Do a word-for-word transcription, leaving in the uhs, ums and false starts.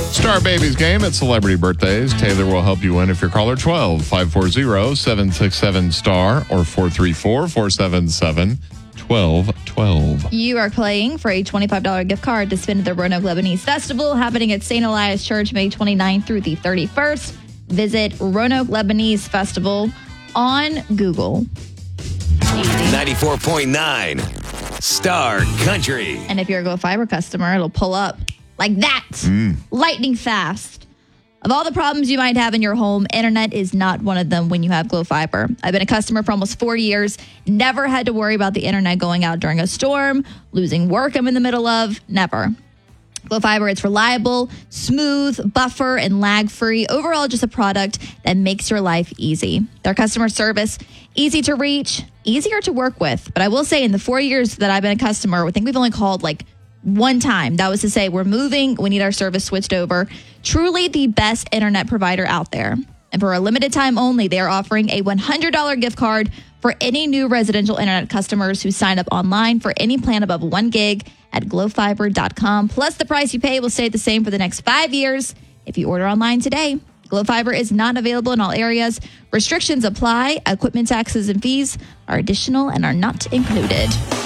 Star Babies game at Celebrity Birthdays. Taylor will help you win if you're caller twelve, five four zero, seven six seven, star or four three four, four seven seven, one two one two. You are playing for a twenty-five dollars gift card to spend at the Roanoke Lebanese Festival happening at Saint Elias Church May twenty-ninth through the thirty-first. Visit Roanoke Lebanese Festival on Google. ninety-four point nine Star Country. And if you're a Glo Fiber customer, it'll pull up like that. Mm. Lightning fast. Of all the problems you might have in your home, internet is not one of them when you have Glo Fiber. I've been a customer for almost four years. Never had to worry about the internet going out during a storm, losing work I'm in the middle of. Never. Glo Fiber, it's reliable, smooth, buffer, and lag-free. Overall, just a product that makes your life easy. Their customer service, easy to reach, easier to work with. But I will say in the four years that I've been a customer, I think we've only called like one time. That was to say, we're moving, we need our service switched over. Truly the best internet provider out there. And for a limited time only, they are offering a one hundred dollars gift card for any new residential internet customers who sign up online for any plan above one gig at glo fiber dot com. Plus, the price you pay will stay the same for the next five years if you order online today. Glo Fiber is not available in all areas. Restrictions apply. Equipment taxes and fees are additional and are not included.